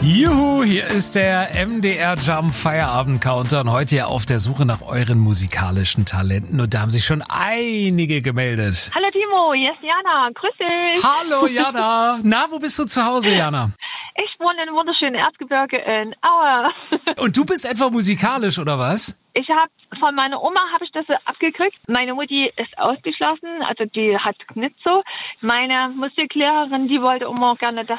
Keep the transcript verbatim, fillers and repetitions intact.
Juhu, hier ist der M D R Jump Feierabend Counter und heute ja auf der Suche nach euren musikalischen Talenten und da haben sich schon einige gemeldet. Hallo Timo, hier ist Jana, grüß dich. Hallo Jana, na, wo bist du zu Hause, Jana? Ich wohne im wunderschönen Erzgebirge in Aue. Und du bist etwa musikalisch, oder was? Ich habe von meiner Oma habe ich das so abgekriegt. Meine Mutti ist ausgeschlossen, also die hat nicht so. Meine Musiklehrerin, die wollte immer gerne, dass